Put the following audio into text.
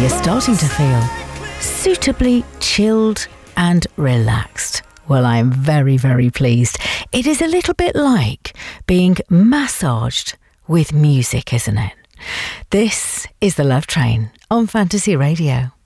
you're starting to feel suitably chilled and relaxed. Well, I'm very, very pleased. It is a little bit like being massaged with music, isn't it? This is The Love Train on Fantasy Radio.